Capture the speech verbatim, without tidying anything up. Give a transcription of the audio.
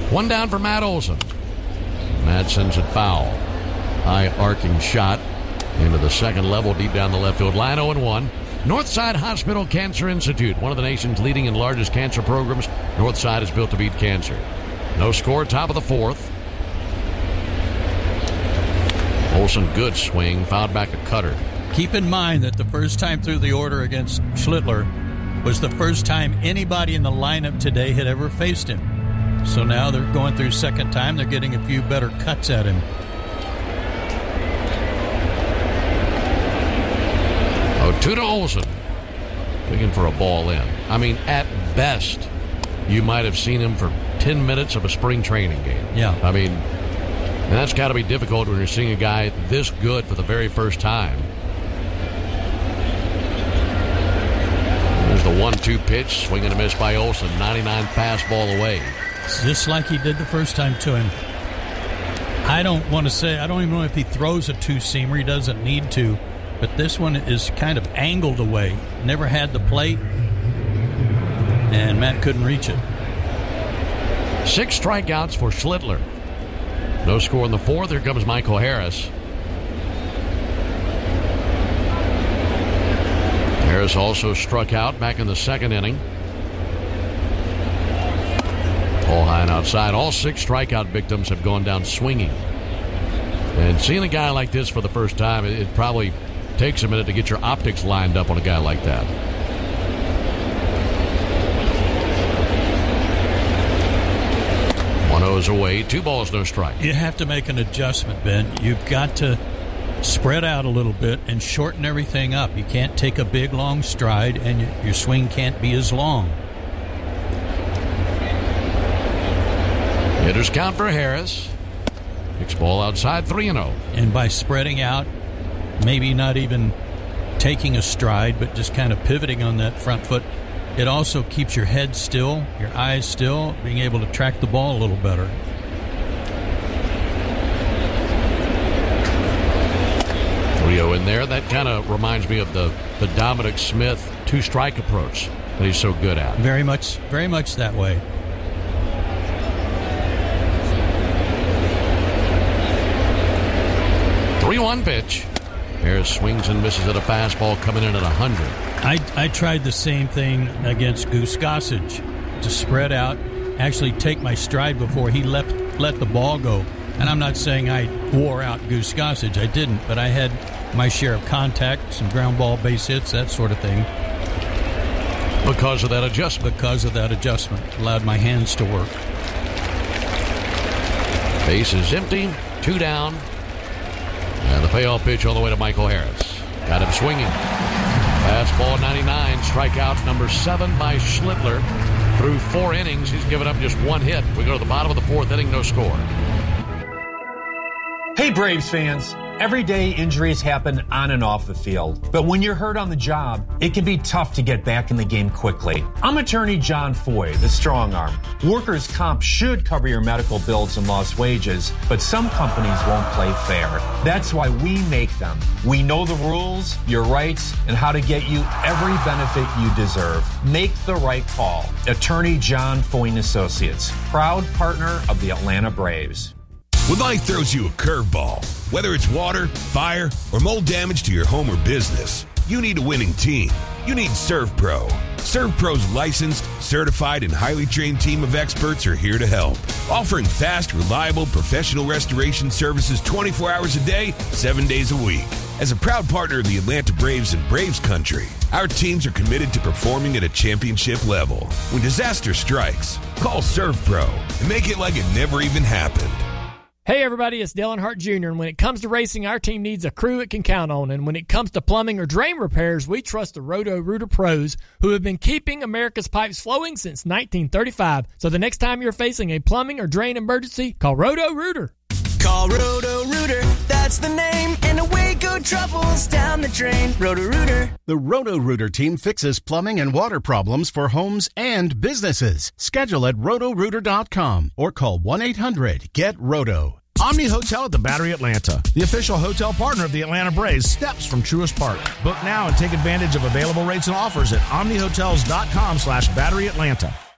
One down for Matt Olson. Matt sends it foul. High arcing shot into the second level deep down the left field line. oh and one. Northside Hospital Cancer Institute, one of the nation's leading and largest cancer programs. Northside is built to beat cancer. No score, top of the fourth. Olson, good swing, fouled back a cutter. Keep in mind that the first time through the order against Schlittler was the first time anybody in the lineup today had ever faced him. So now they're going through second time. They're getting a few better cuts at him. Oh, two to Olson. Looking for a ball in. I mean, at best, you might have seen him for ten minutes of a spring training game. Yeah. I mean, and that's got to be difficult when you're seeing a guy this good for the very first time. There's the one two pitch. Swing and a miss by Olson. ninety-nine fastball away. Just like he did the first time to him. I don't want to say, I don't even know if he throws a two-seamer. He doesn't need to. But this one is kind of angled away. Never had the plate. And Matt couldn't reach it. Six strikeouts for Schlittler. No score in the fourth. Here comes Michael Harris. Harris also struck out back in the second inning. All high and outside. All six strikeout victims have gone down swinging. And seeing a guy like this for the first time, it, it probably takes a minute to get your optics lined up on a guy like that. one oh's away. Two balls, no strike. You have to make an adjustment, Ben. You've got to spread out a little bit and shorten everything up. You can't take a big, long stride, and your, your swing can't be as long. Hitters count for Harris. Next ball outside, three and oh. And by spreading out, maybe not even taking a stride, but just kind of pivoting on that front foot, it also keeps your head still, your eyes still, being able to track the ball a little better. three oh in there. That kind of reminds me of the, the Dominic Smith two-strike approach that he's so good at. Very much, very much that way. three one pitch. Harris swings and misses at a fastball coming in at one hundred. I, I tried the same thing against Goose Gossage, to spread out, actually take my stride before he left, let the ball go. And I'm not saying I wore out Goose Gossage. I didn't, but I had my share of contact, some ground ball base hits, that sort of thing. Because of that adjustment. Because of that adjustment. Allowed my hands to work. Base is empty. Two down. And the payoff pitch all the way to Michael Harris. Got him swinging. Fastball ninety-nine. Strikeout number seven by Schlittler. Through four innings, he's given up just one hit. We go to the bottom of the fourth inning, no score. Hey, Braves fans. Every day injuries happen on and off the field. But when you're hurt on the job, it can be tough to get back in the game quickly. I'm attorney John Foy, the strong arm. Workers' comp should cover your medical bills and lost wages, but some companies won't play fair. That's why we make them. We know the rules, your rights, and how to get you every benefit you deserve. Make the right call. Attorney John Foy and Associates, proud partner of the Atlanta Braves. When life throws you a curveball, whether it's water, fire, or mold damage to your home or business, you need a winning team. You need ServPro. ServPro's licensed, certified, and highly trained team of experts are here to help, offering fast, reliable, professional restoration services twenty-four hours a day, seven days a week. As a proud partner of the Atlanta Braves and Braves Country, our teams are committed to performing at a championship level. When disaster strikes, call ServPro and make it like it never even happened. Hey everybody, it's Dale Earnhardt Junior And when it comes to racing, our team needs a crew it can count on. And when it comes to plumbing or drain repairs, we trust the Roto-Rooter pros who have been keeping America's pipes flowing since nineteen thirty-five. So the next time you're facing a plumbing or drain emergency, call Roto-Rooter. Call Roto-Rooter, that's the name, and away go troubles down the drain. Roto-Rooter. The Roto-Rooter team fixes plumbing and water problems for homes and businesses. Schedule at roto rooter dot com or call one eight hundred get roto. Omni Hotel at the Battery Atlanta, the official hotel partner of the Atlanta Braves, steps from Truist Park. Book now and take advantage of available rates and offers at omni hotels dot com slash battery atlanta.